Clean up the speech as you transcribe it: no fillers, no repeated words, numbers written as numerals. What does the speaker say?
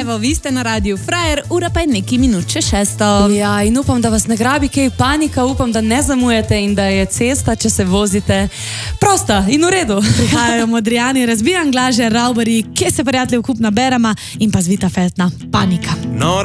Evo, vi ste na Radiu Frajer, ura pa je nekaj minut še 6. Ja, in upam, da vas ne grabi kaj panika, upam, da ne zamujate in da je cesta, če se vozite, prosta in v redu. Prihajajo Modrijani, Razbijan glaže, Rauberi, Kje se prijatelji v kup naberama in pa Zvita Feltna. Panika.